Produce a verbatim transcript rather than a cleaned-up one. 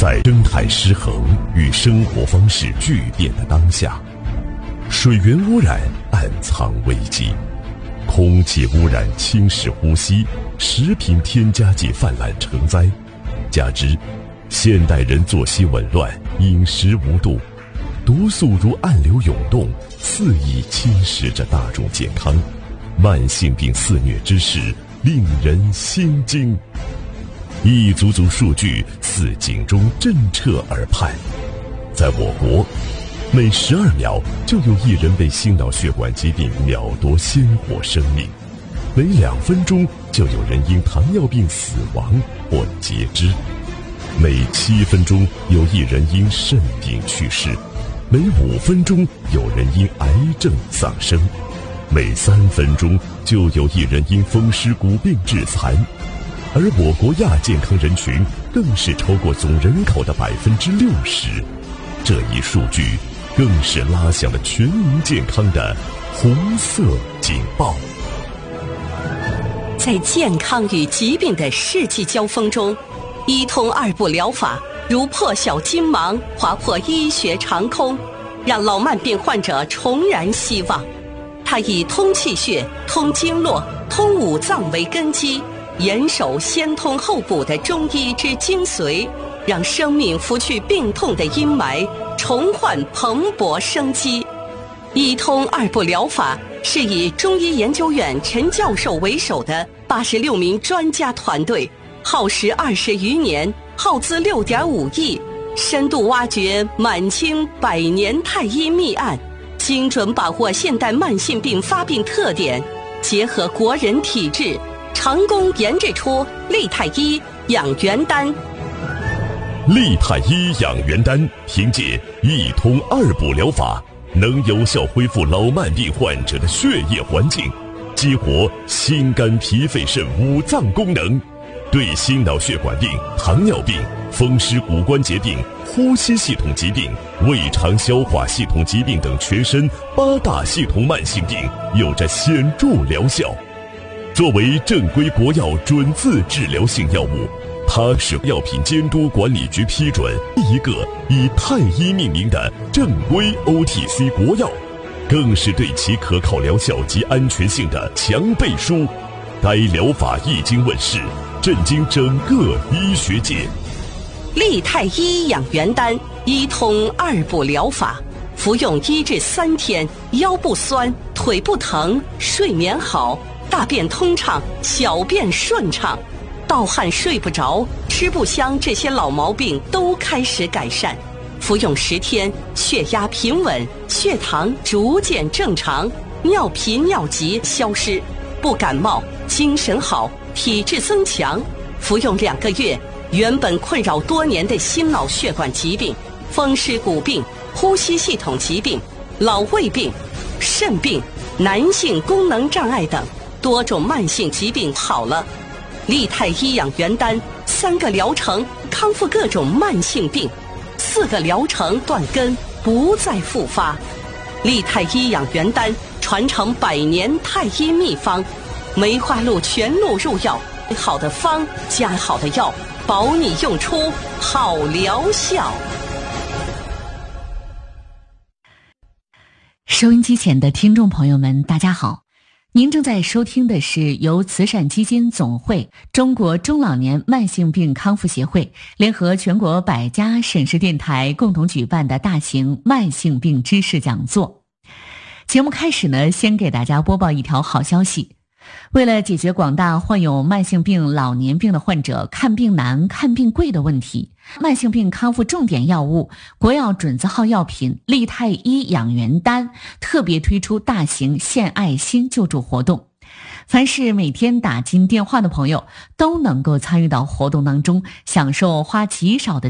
在生态失衡与生活方式巨变的当下，水源污染暗藏危机，空气污染侵蚀呼吸，食品添加剂泛滥成灾，加之现代人作息紊乱，饮食无度，毒素如暗流涌动，肆意侵蚀着大众健康，慢性病肆虐之势令人心惊。一组组数据似警钟震彻耳畔，在我国，每十二秒就有一人被心脑血管疾病秒夺鲜活生命，每两分钟就有人因糖尿病死亡或截肢，每七分钟有一人因肾病去世，每五分钟有人因癌症丧生，每三分钟就有一人因风湿骨病致残。而我国亚健康人群更是超过总人口的百分之六十，这一数据更是拉响了全民健康的红色警报。 在健康与疾病的世纪交锋中，医通二步疗法如破晓金芒，划破医学长空，让老慢病患者重燃希望。它以通气血、通经络、通五脏为根基，严守先通后补的中医之精髓，让生命拂去病痛的阴霾，重焕蓬勃生机。医通二步疗法是以中医研究院陈教授为首的八十六名专家团队，耗时二十余年，耗资六点五亿，深度挖掘满清百年太医秘案，精准把握现代慢性病发病特点，结合国人体质，成功研制出利泰医养元丹。 利泰医养元丹凭借一通二步疗法，能有效恢复老慢病患者的血液环境，激活心肝脾肺肾五脏功能，对心脑血管病、糖尿病、风湿骨关节病、呼吸系统疾病、胃肠消化系统疾病等全身八大系统慢性病有着显著疗效。作为正规国药准字治疗性药物，它是药品监督管理局批准第一个以太医命名的正规 O T C 国药，更是对其可靠疗效及安全性的强背书。该疗法一经问世，震惊整个医学界。 利泰医养元丹医通二步疗法，服用一至三天，腰不酸，腿不疼，睡眠好，大便通畅，小便顺畅，盗汗睡不着，吃不香，这些老毛病都开始改善。服用十天，血压平稳，血糖逐渐正常，尿频尿急消失，不感冒，精神好，体质增强。服用两个月，原本困扰多年的心脑血管疾病、风湿骨病、呼吸系统疾病、老胃病、肾病、男性功能障碍等多种慢性疾病好了。利泰医养元丹三个疗程康复各种慢性病，四个疗程断根不再复发。利泰医养元丹传承百年太医秘方，梅花鹿全鹿入药，好的方加好的药，保你用出好疗效。 收音机前的听众朋友们，大家好，您正在收听的是由慈善基金总会、中国中老年慢性病康复协会联合全国百家省市电台共同举办的大型慢性病知识讲座。节目开始呢，先给大家播报一条好消息。为了解决广大患有慢性病、老年病的患者看病难、看病贵的问题，慢性病康复重点药物国药准字号药品利泰医养元丹特别推出大型献爱心救助活动。凡是每天打进电话的朋友都能够参与到活动当中，享受花极少的